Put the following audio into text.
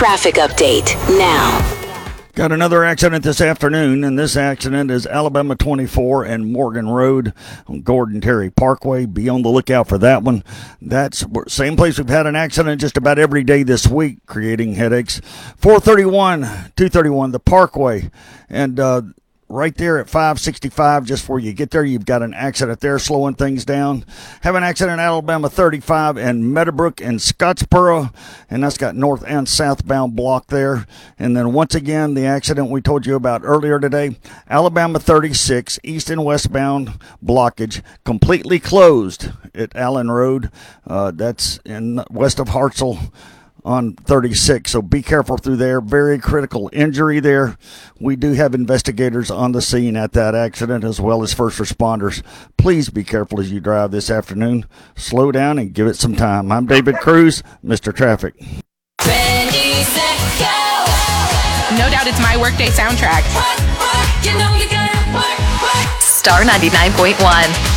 traffic update now. Got another accident this afternoon, and this accident is Alabama 24 and Morgan Road on Gordon Terry Parkway. Be on the lookout for that one. That's the same place we've had an accident just about every day this week, creating headaches. 231, the Parkway, and right there at 565, just before you get there, you've got an accident there slowing things down. Have an accident at Alabama 35 and Meadowbrook and Scottsboro, and that's got north and southbound block there. And then once again, the accident we told you about earlier today, Alabama 36, east and westbound blockage, completely closed at Allen Road. That's in west of Hartselle on 36, so be careful through there. Very critical injury there. We do have investigators on the scene at that accident as well as first responders. Please be careful as you drive this afternoon. Slow down and give it some time. I'm David Cruz, Mr. Traffic. Ready, set, go. No doubt it's my workday soundtrack. Work, you know you gotta work. Star 99.1.